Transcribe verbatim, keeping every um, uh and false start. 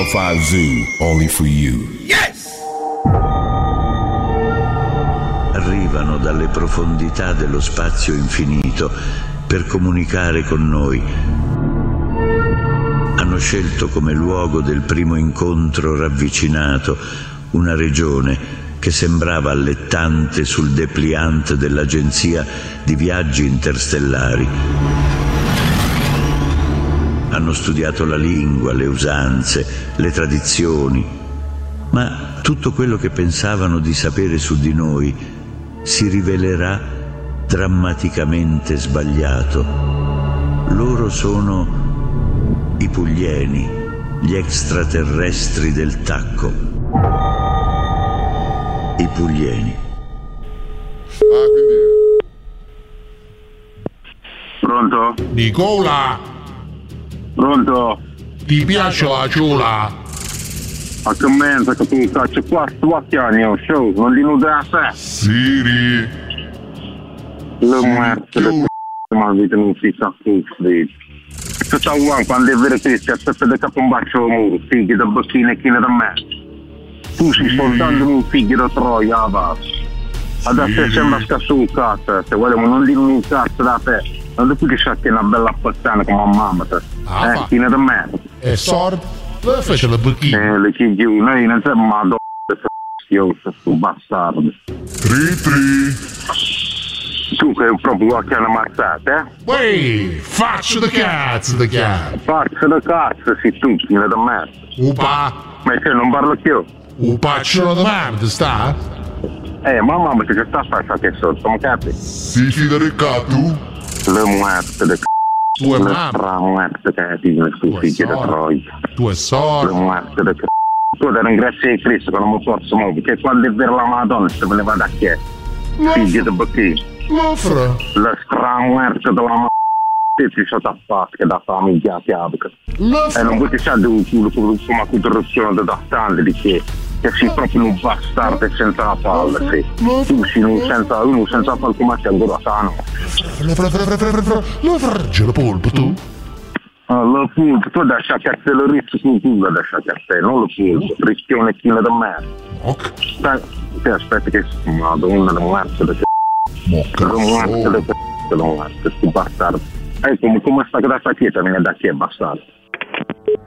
L five Zoo, only for you. Yes! Arrivano dalle profondità dello spazio infinito per comunicare con noi. Hanno scelto come luogo del primo incontro ravvicinato una regione che sembrava allettante sul dépliant dell'agenzia di viaggi interstellari. Hanno studiato la lingua, le usanze, le tradizioni, ma tutto quello che pensavano di sapere su di noi si rivelerà drammaticamente sbagliato. Loro sono i Puglieni, gli extraterrestri del tacco. I Puglieni. Ah, quindi... Pronto? Nicola, Pronto? ti piace la ciula? A che mensa che tu caccia qua sto anni oh show, non li nuda a sé. Siri. Le muerte le c***o ma vita non si sa tutti. Se sta uan quando è vero che si aspetta da capo un bacio muro, figli da bocchina e china da me. Tu sei soltanto un figlio da troia, va. Adesso sembra scasso un cazzo, se vogliamo non dire un cazzo da te. Non devo che sciacchi una bella puttana come mamma te. Ah, eh, china da me. E sort? Dove fece la bocchina? Eh, le chigli, noi non siamo madonna, io sto bastardo. Tri tri. Tu che proprio qualche una mazzata, eh? Uè, faccio da cazzo da cazzo. Faccio da cazzo, sei tu, china da me. Upa. Ma che non parlo più? Upaccio da merda, sta? Eh, ma mamma che sta a fare che sotto, ma capi? Si fida del cazzo? Le muerte de c***o. Tua Le mamma. stramuerte che è di tuo figlio da troia. Tua Le sorte. muerte de c***o. Tu devi ringraziare Cristo che non mi forzo mai, perché quando è vera la Madonna se me ne va da chi? Figlio di bocchino. L'offre. Le stramuerte della Madonna. Ti sono tappate da famiglia chiavica. E non vuoi che sia di una corruzione da stante di che che sei proprio un bastardo senza la palla, sì. Tu sei un senza uno senza palla come sei ancora sano. Lo fragge la polpa tu? Lo punto, tu lascia che te lo rischio su tu lo lascia che te, non lo punto, rischione china da me. Ok. Ti aspetti che madonna da muerte da Mocca. da muerte da da muerte, sti bastardo. Ecco come sta grassa chiesa viene da chi è bastardo.